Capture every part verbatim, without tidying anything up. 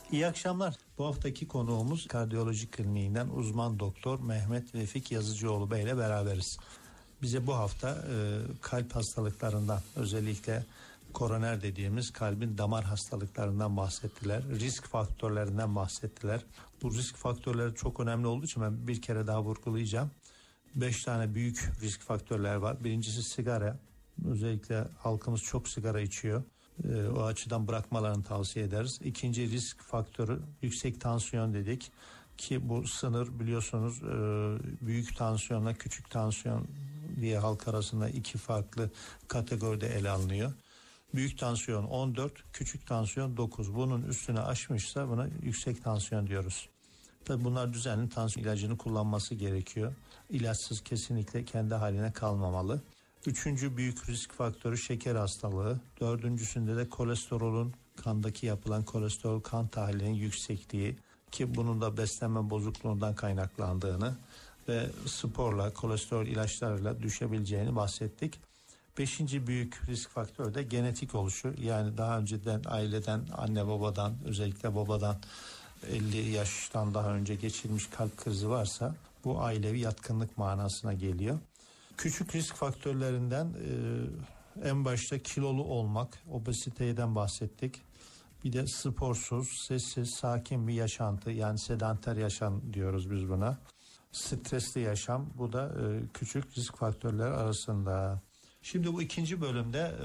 İyi akşamlar. Bu haftaki konuğumuz kardiyoloji kliniğinden uzman doktor Mehmet Vefik Yazıcıoğlu Bey ile beraberiz. Bize bu hafta e, kalp hastalıklarından, özellikle koroner dediğimiz kalbin damar hastalıklarından bahsettiler. Risk faktörlerinden bahsettiler. Bu risk faktörleri çok önemli olduğu için ben bir kere daha vurgulayacağım. Beş tane büyük risk faktörler var. Birincisi sigara. Özellikle halkımız çok sigara içiyor. Ee, o açıdan bırakmalarını tavsiye ederiz. İkinci risk faktörü yüksek tansiyon dedik. Ki bu sınır biliyorsunuz e, büyük tansiyonla küçük tansiyon diye halk arasında iki farklı kategoride ele alınıyor. Büyük tansiyon on dört, küçük tansiyon dokuz. Bunun üstüne aşmışsa buna yüksek tansiyon diyoruz. Tabii bunlar düzenli tansiyon ilacını kullanması gerekiyor. İlaçsız kesinlikle kendi haline kalmamalı. Üçüncü büyük risk faktörü şeker hastalığı. Dördüncüsünde de kolesterolün, kandaki yapılan kolesterol kan tahlilinin yüksekliği, ki bunun da beslenme bozukluğundan kaynaklandığını ve sporla, kolesterol ilaçlarıyla düşebileceğini bahsettik. Beşinci büyük risk faktörü de genetik oluşu. Yani daha önceden aileden, anne babadan, özellikle babadan elli yaştan daha önce geçirmiş kalp krizi varsa bu ailevi yatkınlık manasına geliyor. Küçük risk faktörlerinden e, en başta kilolu olmak, obeziteden bahsettik. Bir de sporsuz, sessiz, sakin bir yaşantı, yani sedanter yaşam diyoruz biz buna. Stresli yaşam, bu da e, küçük risk faktörleri arasında. Şimdi bu ikinci bölümde e,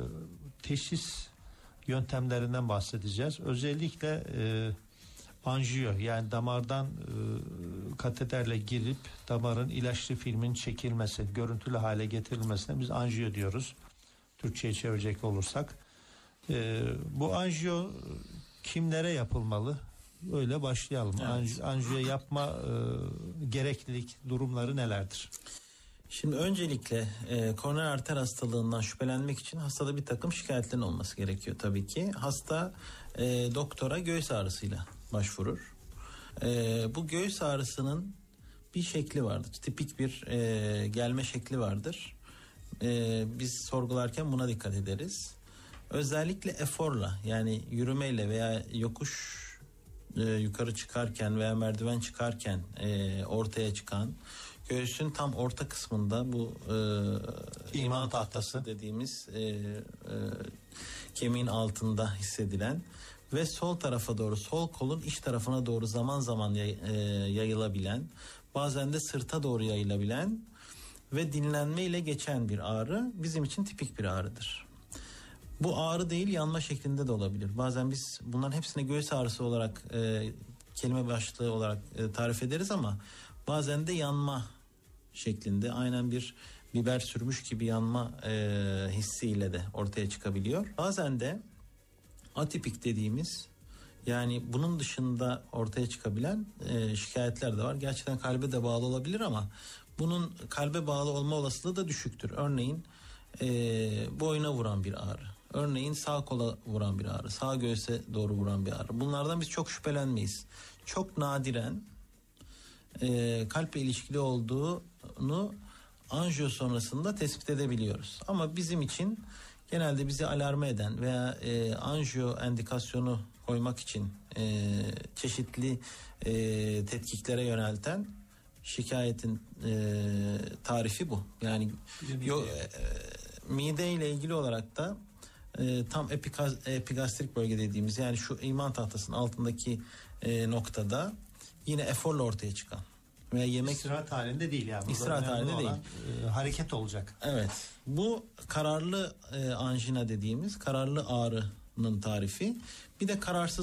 teşhis yöntemlerinden bahsedeceğiz. Özellikle e, anjiyo, yani damardan e, kateterle girip damarın ilaçlı filmin çekilmesi, görüntülü hale getirilmesine biz anjiyo diyoruz. Türkçe'ye çevirecek olursak. E, bu anjiyo kimlere yapılmalı? Öyle başlayalım. Evet. Anj, anjiyo yapma e, gereklilik durumları nelerdir? Şimdi öncelikle e, koroner arter hastalığından şüphelenmek için hastada bir takım şikayetlerin olması gerekiyor tabii ki. Hasta e, doktora göğüs ağrısıyla başvurur. E, bu göğüs ağrısının bir şekli vardır. Tipik bir e, gelme şekli vardır. E, biz sorgularken buna dikkat ederiz. Özellikle eforla, yani yürümeyle veya yokuş e, yukarı çıkarken veya merdiven çıkarken e, ortaya çıkan, göğsün tam orta kısmında bu e, iman tahtası dediğimiz e, e, kemiğin altında hissedilen ve sol tarafa doğru, sol kolun iç tarafına doğru zaman zaman yay, e, yayılabilen, bazen de sırta doğru yayılabilen ve dinlenme ile geçen bir ağrı bizim için tipik bir ağrıdır. Bu ağrı değil, yanma şeklinde de olabilir. Bazen biz bunların hepsini göğüs ağrısı olarak e, kelime başlığı olarak e, tarif ederiz ama bazen de yanma şeklinde, aynen bir biber sürmüş gibi yanma e, hissiyle de ortaya çıkabiliyor. Bazen de atipik dediğimiz, yani bunun dışında ortaya çıkabilen e, şikayetler de var. Gerçekten kalbe de bağlı olabilir ama bunun kalbe bağlı olma olasılığı da düşüktür. Örneğin e, boyuna vuran bir ağrı. Örneğin sağ kola vuran bir ağrı. Sağ göğüse doğru vuran bir ağrı. Bunlardan biz çok şüphelenmeyiz. Çok nadiren e, kalple ilişkili olduğunu anjiyo sonrasında tespit edebiliyoruz. Ama bizim için genelde bizi alarm eden veya e, anjiyo endikasyonu koymak için e, çeşitli e, tetkiklere yönelten şikayetin e, tarifi bu. Yani yo, e, mide ile ilgili olarak da e, tam epikaz, epigastrik bölge dediğimiz, yani şu iman tahtasının altındaki e, noktada yine eforla ortaya çıkan veya yemek istirahat halinde değil yani. İstirahat halinde değil. E, hareket olacak. Evet. Bu kararlı e, anjina dediğimiz kararlı ağrının tarifi. Bir de kararsız